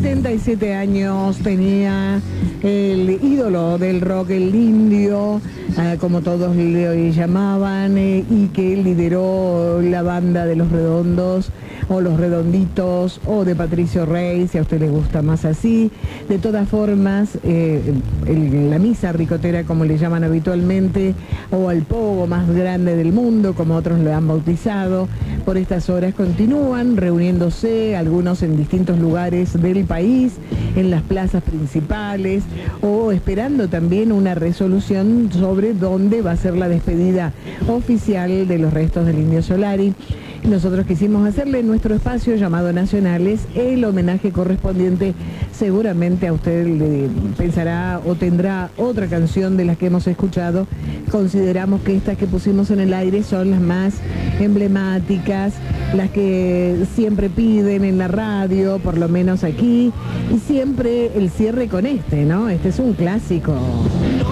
87 años tenía el ídolo del rock, el Indio, como todos le llamaban, y que lideró la banda de Los Redondos, o Los Redonditos, o de Patricio Rey, si a usted le gusta más así. De todas formas, la misa ricotera, como le llaman habitualmente, o el pogo más grande del mundo, como otros lo han bautizado, por estas horas continúan reuniéndose, algunos en distintos lugares del país, en las plazas principales, o esperando también una resolución sobre dónde va a ser la despedida oficial de los restos del Indio Solari. Nosotros quisimos hacerle en nuestro espacio llamado Nacionales el homenaje correspondiente. Seguramente a usted le pensará o tendrá otra canción de las que hemos escuchado. Consideramos que estas que pusimos en el aire son las más emblemáticas, las que siempre piden en la radio, por lo menos aquí, y siempre el cierre con este, ¿no? Este es un clásico.